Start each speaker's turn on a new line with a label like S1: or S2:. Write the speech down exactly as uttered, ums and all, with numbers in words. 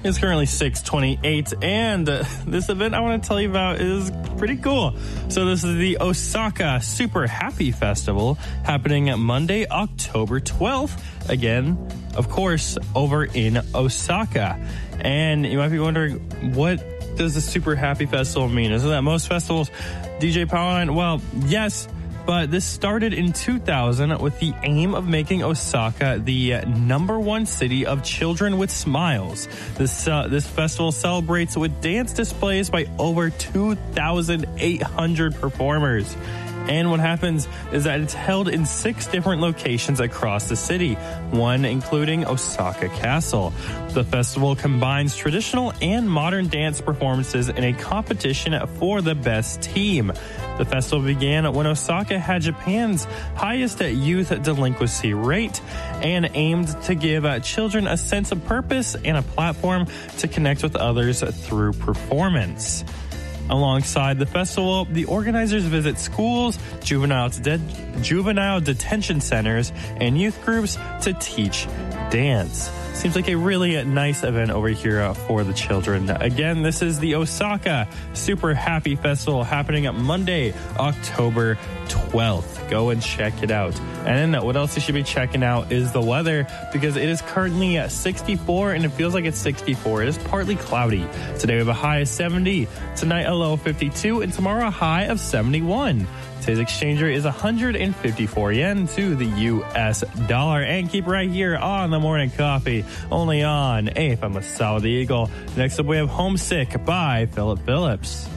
S1: It's currently six twenty-eight, and uh, this event I want to tell you about is pretty cool. So this is the Osaka Super Happy Festival happening Monday, October twelfth. Again, of course, over in Osaka. And you might be wondering, what does the Super Happy Festival mean? Isn't that most festivals? D J Powerline? Well, yes. But this started in two thousand with the aim of making Osaka the number one city of children with smiles. This uh, this festival celebrates with dance displays by over two thousand eight hundred performers. And what happens is that it's held in six different locations across the city, one including Osaka Castle. The festival combines traditional and modern dance performances in a competition for the best team. The festival began when Osaka had Japan's highest youth delinquency rate and aimed to give children a sense of purpose and a platform to connect with others through performance. Alongside the festival, the organizers visit schools, juvenile, de- juvenile detention centers, and youth groups to teach dance. Seems like a really nice event over here for the children. Again, this is the Osaka Super Happy Festival happening on Monday, October twelfth. Go and check it out. And then what else you should be checking out is the weather, because it is currently at sixty-four and it feels like it's sixty-four. It is partly cloudy. Today we have a high of seventy, tonight a low of fifty-two, and tomorrow a high of seventy-one. Today's exchange rate is one hundred fifty-four yen to the U S dollar. And keep right here on the Morning Coffee, only on A F M South Eagle. Next up, we have Homesick by Philip Phillips.